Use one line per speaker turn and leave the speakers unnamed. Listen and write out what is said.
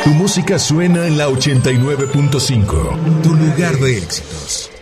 Tu música suena en la 89.5, tu lugar de éxitos.